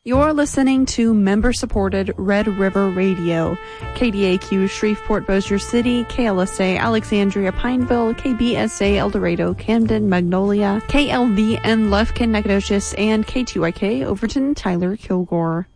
You're listening to member-supported Red River Radio, KDAQ Shreveport Bossier City, KLSA Alexandria Pineville, KBSA El Dorado Camden Magnolia, KLVN Lufkin Nacogdoches, and KTYK Overton Tyler Kilgore.